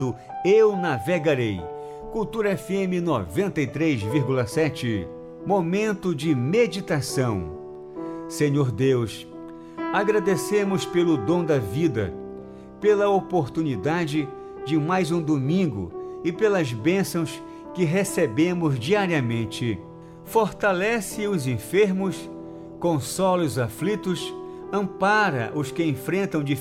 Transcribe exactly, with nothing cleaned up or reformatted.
Eu Navegarei. Cultura F M noventa e três vírgula sete. Momento de meditação. Senhor Deus, agradecemos pelo dom da vida, pela oportunidade de mais um domingo e pelas bênçãos que recebemos diariamente. Fortalece os enfermos, consola os aflitos, ampara os que enfrentam dificuldades.